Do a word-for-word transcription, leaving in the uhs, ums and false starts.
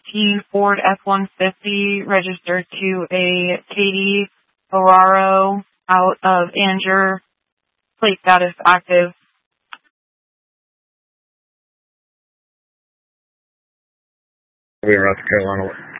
fifteen Ford F one fifty registered to a Katie Ferraro out of Anger. Plate status active. We are North Carolina.